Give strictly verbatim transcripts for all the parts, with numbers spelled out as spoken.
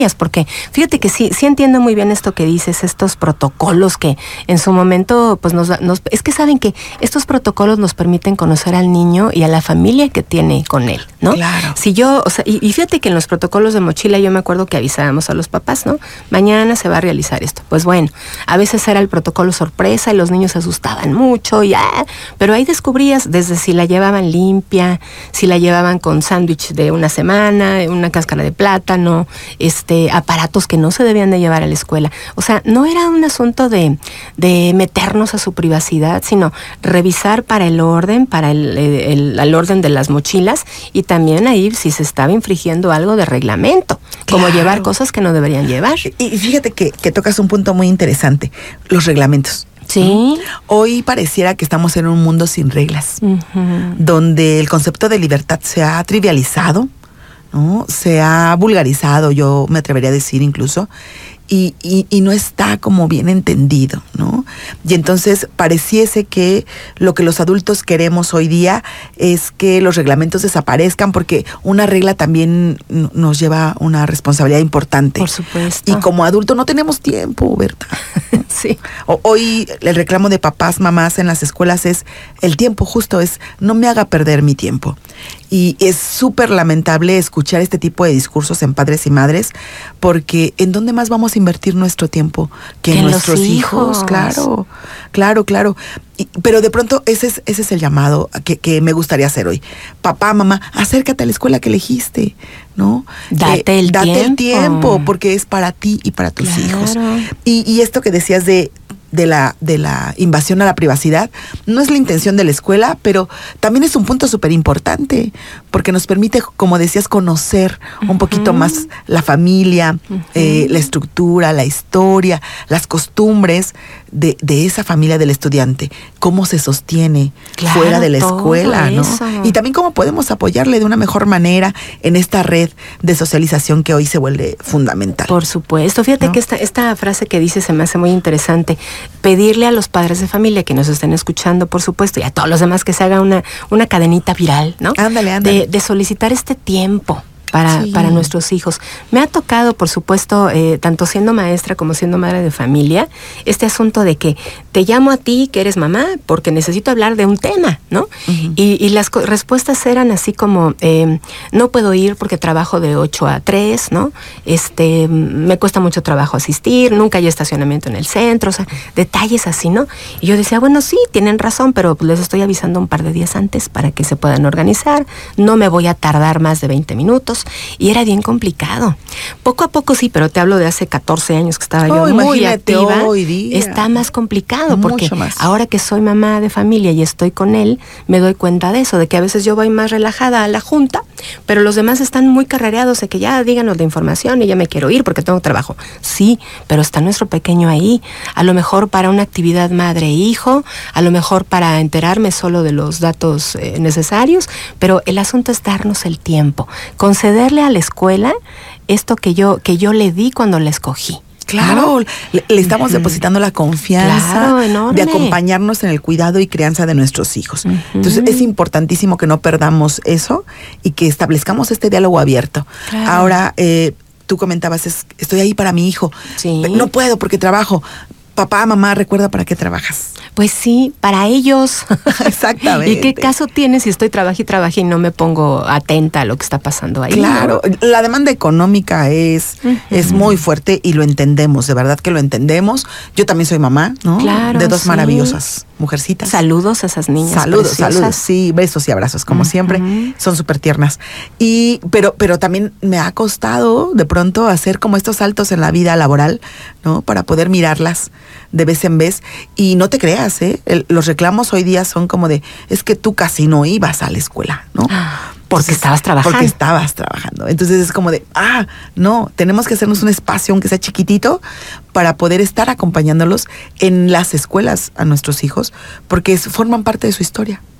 porque fíjate que sí, sí entiendo muy bien esto que dices, estos protocolos que en su momento, pues nos, nos es que saben que estos protocolos nos permiten conocer al niño y a la familia que tiene con él, ¿no? Claro. Si yo, o sea, y, y fíjate que en los protocolos de mochila yo me acuerdo que avisábamos a los papás, ¿no? Mañana se va a realizar esto. Pues bueno, a veces era el protocolo sorpresa y los niños se asustaban mucho, y, ah, pero ahí descubrías desde si la llevaban limpia, si la llevaban con sándwich de una semana, una cáscara de plátano, este aparatos que no se debían de llevar a la escuela. O sea, no era un asunto de, de meternos a su privacidad, sino revisar para el orden, para el, el, el orden de las mochilas, y también ahí si se estaba infringiendo algo de reglamento, como claro. llevar cosas que no deberían llevar. Y fíjate que, que tocas un punto muy interesante, los reglamentos. Sí. Hoy pareciera que estamos en un mundo sin reglas, uh-huh. donde el concepto de libertad se ha trivializado, ¿no? Se ha vulgarizado, yo me atrevería a decir incluso, y, y, y no está como bien entendido, ¿no? Y entonces pareciese que lo que los adultos queremos hoy día es que los reglamentos desaparezcan, porque una regla también nos lleva una responsabilidad importante. Por supuesto. Y como adulto no tenemos tiempo, ¿verdad? Sí. O, hoy el reclamo de papás, mamás en las escuelas es el tiempo, justo es no me haga perder mi tiempo. Y es súper lamentable escuchar este tipo de discursos en padres y madres, porque ¿en dónde más vamos a invertir nuestro tiempo que en, en nuestros hijos? hijos? Claro, claro, claro. Y, pero de pronto ese es, ese es el llamado que, que me gustaría hacer hoy. Papá, mamá, acércate a la escuela que elegiste, ¿no? Date el eh, date tiempo. el tiempo, porque es para ti y para tus claro. hijos. Y, y esto que decías de... de la de la invasión a la privacidad, no es la intención de la escuela, pero también es un punto súper importante, porque nos permite, como decías, conocer un uh-huh. poquito más la familia, uh-huh. eh, la estructura, la historia, las costumbres de, de esa familia del estudiante, cómo se sostiene claro, fuera de la escuela, ¿no? Y también cómo podemos apoyarle de una mejor manera en esta red de socialización que hoy se vuelve fundamental. Por supuesto, fíjate ¿no? que esta, esta frase que dice se me hace muy interesante. Pedirle a los padres de familia que nos estén escuchando, por supuesto, y a todos los demás que se haga una, una cadenita viral, ¿no? Ándale, ándale. De, de solicitar este tiempo para, sí. para nuestros hijos. Me ha tocado, por supuesto, eh, tanto siendo maestra como siendo madre de familia, este asunto de que te llamo a ti, que eres mamá, porque necesito hablar de un tema, ¿no? Uh-huh. Y, y las co- respuestas eran así como, eh, no puedo ir porque trabajo de ocho a tres, ¿no? Este, me cuesta mucho trabajo asistir, nunca hay estacionamiento en el centro, o sea, detalles así, ¿no? Y yo decía, bueno, sí, tienen razón, pero les estoy avisando un par de días antes para que se puedan organizar, no me voy a tardar más de veinte minutos, y era bien complicado. Poco a poco sí, pero te hablo de hace catorce años que estaba yo oh, muy activa. Hoy día. Está más complicado Mucho porque más. Ahora que soy mamá de familia y estoy con él, me doy cuenta de eso, de que a veces yo voy más relajada a la junta, pero los demás están muy carrereados de que ya díganos la información y ya me quiero ir porque tengo trabajo. Sí, pero está nuestro pequeño ahí, a lo mejor para una actividad madre-hijo, a lo mejor para enterarme solo de los datos eh, necesarios, pero el asunto es darnos el tiempo, concederle a la escuela esto que yo, que yo le di cuando la escogí. Claro, ¿no? le, le estamos uh-huh. depositando la confianza claro, de acompañarnos en el cuidado y crianza de nuestros hijos. Uh-huh. Entonces es importantísimo que no perdamos eso y que establezcamos este diálogo abierto. Claro. Ahora, eh, tú comentabas, es, estoy ahí para mi hijo. Sí. No puedo porque trabajo. Papá, mamá, recuerda para qué trabajas. Pues sí, para ellos. Exactamente. ¿Y qué caso tiene si estoy trabajé y trabajé y no me pongo atenta a lo que está pasando ahí? Claro, ¿no? La demanda económica es, uh-huh. es muy fuerte y lo entendemos, de verdad que lo entendemos. Yo también soy mamá, ¿no? Claro, de dos sí. maravillosas mujercitas. Saludos a esas niñas. Saludos, preciosas. saludos, sí, besos y abrazos, como uh-huh. siempre, son súper tiernas. Y, pero, pero también me ha costado de pronto hacer como estos saltos en la vida laboral, ¿no? Para poder mirarlas de vez en vez. Y no te creas, ¿eh? El, los reclamos hoy día son como de, es que tú casi no ibas a la escuela, ¿no? Porque Entonces, estabas trabajando. Porque estabas trabajando. Entonces es como de, ah, no, tenemos que hacernos un espacio, aunque sea chiquitito, para poder estar acompañándolos en las escuelas a nuestros hijos, porque es, forman parte de su historia.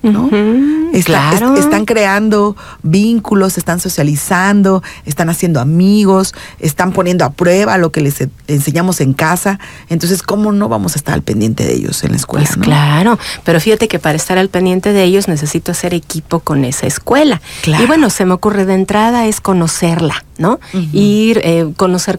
¿no? Uh-huh, Está, claro. es, están creando vínculos, están socializando, están haciendo amigos, están poniendo a prueba lo que les e- enseñamos en casa. Entonces, ¿cómo no vamos a estar al pendiente de ellos en la escuela? Pues ¿no? claro, pero fíjate que para estar al pendiente de ellos necesito hacer equipo con esa escuela. Claro. Y bueno, se me ocurre de entrada es conocerla, ¿no? Uh-huh. Ir, eh, conocer